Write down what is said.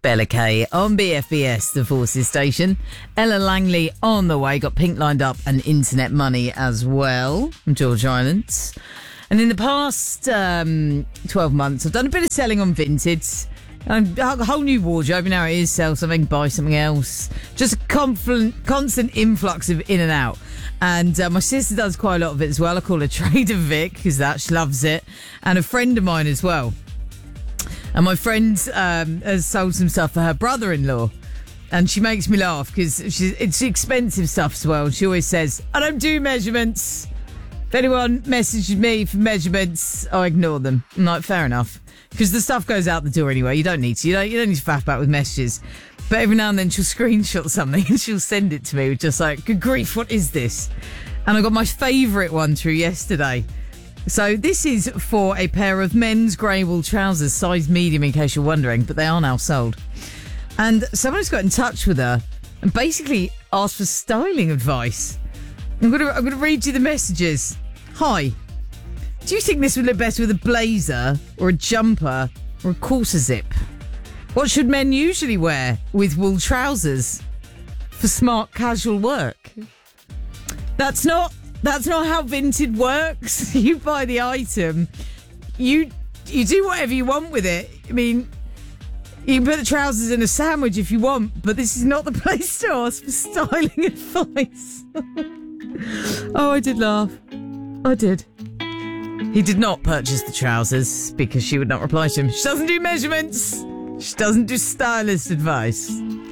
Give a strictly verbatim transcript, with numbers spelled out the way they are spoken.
Bella Kay on B F B S, the Forces station. Ella Langley on the way. Got Pink lined up and Internet Money as well from George Islands. And in the past um, twelve months, I've done a bit of selling on Vinted. Um, a whole new wardrobe. You know how it is, sell something, buy something else. Just a confl- constant influx of in and out. And uh, my sister does quite a lot of it as well. I call her Trader Vic because that she loves it. And a friend of mine as well. And my friend um, has sold some stuff for her brother-in-law. And she makes me laugh because it's expensive stuff as well. She always says, I don't do measurements. If anyone messages me for measurements, I ignore them. I'm like, fair enough. Because the stuff goes out the door anyway. You don't need to. You don't, you don't need to faff about with messages. But every now and then she'll screenshot something and she'll send it to me with just like, good grief, what is this? And I got my favourite one through yesterday. So this is for a pair of men's grey wool trousers, size medium in case you're wondering, but they are now sold. And someone's got in touch with her and basically asked for styling advice. I'm going to I'm going to read you the messages. Hi. Do you think this would look better with a blazer or a jumper or a quarter zip? What should men usually wear with wool trousers for smart casual work? That's not that's not how Vinted works. You buy the item, you you do whatever you want with it. I mean, you can put the trousers in a sandwich if you want, but this is not the place to ask for styling advice. Oh, I did laugh. I did. He did not purchase the trousers because she would not reply to him. She doesn't do measurements. She doesn't do stylist advice.